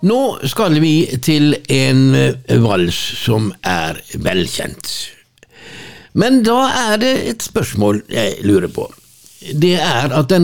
Nå skal vi til en vals som velkjent. Men da det et spørsmål jeg lurer på. Det at den